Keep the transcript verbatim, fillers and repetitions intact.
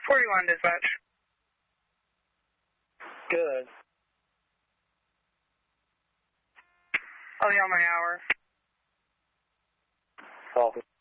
forty-one dispatch. Good. I'll be on my hour. Copy.